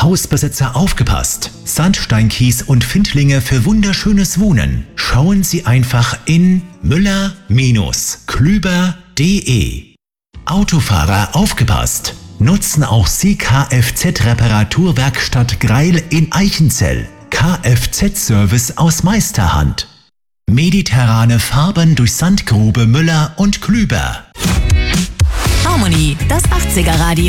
Hausbesitzer aufgepasst! Sandsteinkies und Findlinge für wunderschönes Wohnen. Schauen Sie einfach in müller-klüber.de. Autofahrer aufgepasst! Nutzen auch Sie Kfz-Reparaturwerkstatt Greil in Eichenzell. Kfz-Service aus Meisterhand. Mediterrane Farben durch Sandgrube Müller und Klüber. Harmony, das 80er Radio.